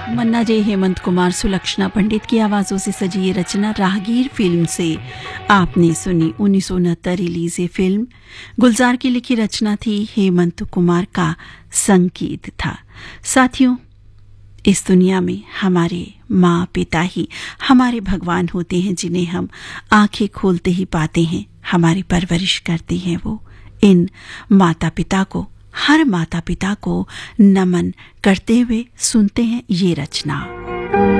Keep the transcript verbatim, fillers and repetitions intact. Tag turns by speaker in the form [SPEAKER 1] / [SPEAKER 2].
[SPEAKER 1] मन्ना जय, हेमंत कुमार, सुलक्षणा पंडित की आवाज़ों से सजी ये रचना राहगीर फिल्म से आपने सुनी। उन्नीस सौ उनहत्तर रिलीज ये फिल्म गुलजार की लिखी रचना थी, हेमंत कुमार का संगीत था। साथियों, इस दुनिया में हमारे माँ पिता ही हमारे भगवान होते हैं, जिन्हें हम आंखें खोलते ही पाते हैं, हमारी परवरिश करते हैं वो। इन माता पिता को, हर माता पिता को नमन करते हुए सुनते हैं ये रचना।